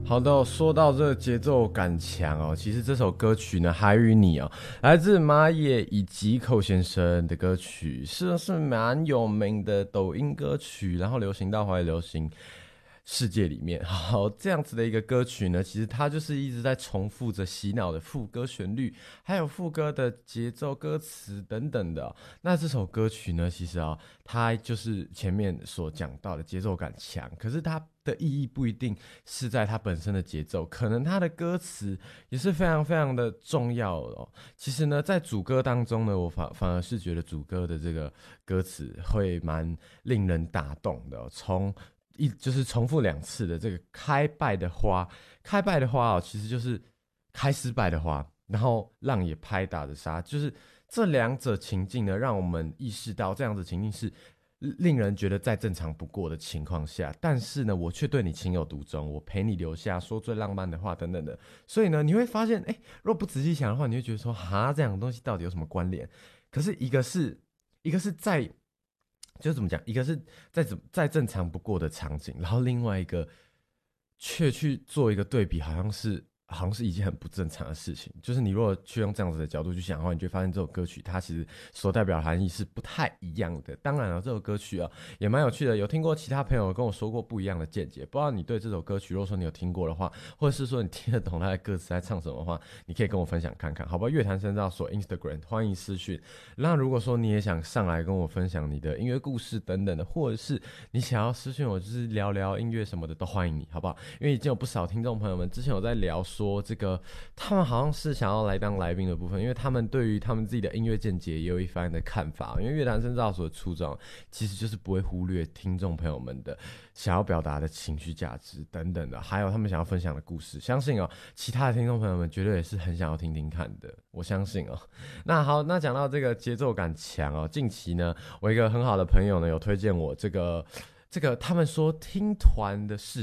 好的，说到这个节奏感强哦，其实这首歌曲呢，还与你哦，来自马野以及寇先生的歌曲，是蛮有名的抖音歌曲，然后流行到华语流行世界里面。好，这样子的一个歌曲呢，其实它就是一直在重复着洗脑的副歌旋律，还有副歌的节奏、歌词等等的哦。那这首歌曲呢，其实它就是前面所讲到的节奏感强，可是它的意义不一定是在它本身的节奏，可能它的歌词也是非常非常的重要哦。其实呢，在主歌当中呢，我反而是觉得主歌的这个歌词会蛮令人打动的哦。就是重复2次的这个开败的花，开败的花哦，其实就是开失败的花，然后浪也拍打着沙，就是这两者情境呢，让我们意识到这样子情境是令人觉得再正常不过的情况下，但是呢，我却对你情有独钟，我陪你留下，说最浪漫的话等等的。所以呢，你会发现，如果不仔细想的话，你会觉得说，哈，这两个东西到底有什么关联？可是一个是在就是怎么讲，一个是再正常不过的场景，然后另外一个却去做一个对比，好像是一件很不正常的事情。就是你如果去用这样子的角度去想的话，你就会发现这首歌曲它其实所代表的含义是不太一样的。当然了，这首歌曲也蛮有趣的，有听过其他朋友跟我说过不一样的见解。不知道你对这首歌曲，如果说你有听过的话，或者是说你听得懂它的歌词在唱什么的话，你可以跟我分享看看，好不好？乐坛深造所 Instagram 欢迎私讯。那如果说你也想上来跟我分享你的音乐故事等等的，或者是你想要私讯我，就是聊聊音乐什么的，都欢迎你，好不好？因为已经有不少听众朋友们之前有在聊说这个，他们好像是想要来当来宾的部分，因为他们对于他们自己的音乐见解也有一番的看法。因为乐坛深造所的初衷其实就是不会忽略听众朋友们的想要表达的情绪价值等等的，还有他们想要分享的故事。相信其他的听众朋友们绝对也是很想要听听看的，我相信那好，那讲到这个节奏感强近期呢，我一个很好的朋友呢有推荐我这个他们说听团的视